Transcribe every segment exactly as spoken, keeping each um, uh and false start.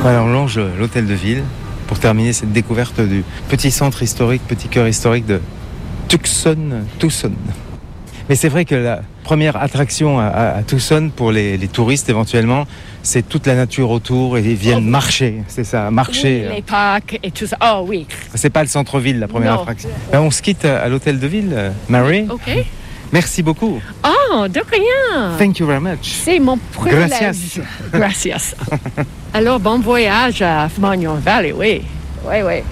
Voilà, on longe l'hôtel de ville pour terminer cette découverte du petit centre historique, petit cœur historique de Tucson, Tucson. Mais c'est vrai que la première attraction à, à, à Tucson pour les, les touristes éventuellement, c'est toute la nature autour et ils viennent oh. marcher, c'est ça, marcher. Oui, les parcs et tout ça. Oh oui. C'est pas le centre-ville la première non. attraction. Ben, on se quitte à, à l'hôtel de ville, Mary. Ok. Merci beaucoup. Oh, de rien. Thank you very much. C'est mon privilège. Gracias. Gracias. Alors, bon voyage à Monument Valley, oui. Oui, oui.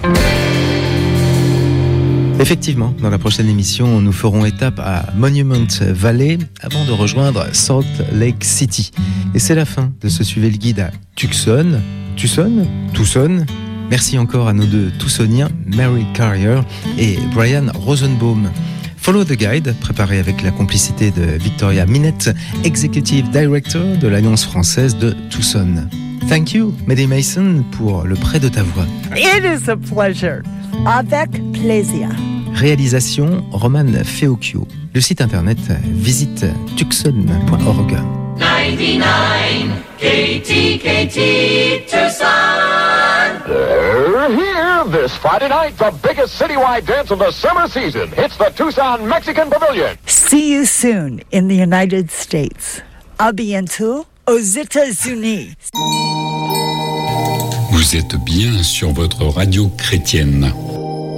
Effectivement, dans la prochaine émission, nous ferons étape à Monument Valley avant de rejoindre Salt Lake City. Et c'est la fin de ce Suivez le guide à Tucson. Tucson Tucson. Merci encore à nos deux Tucsoniens, Mary Carrier et Brian Rosenbaum. Follow the Guide, préparé avec la complicité de Victoria Minette, Executive Director de l'Alliance française de Tucson. Thank you, Mehdi Mason, pour le prêt de ta voix. It is a pleasure. Avec plaisir. Réalisation Romane Feocchio. Le site internet visite tucson point org. ninety-nine K T K T Tucson. They're here this Friday night. The biggest citywide dance of the summer season. It's the Tucson Mexican Pavilion. See you soon in the United States. À bientôt aux États-Unis. Vous êtes bien sur votre radio chrétienne.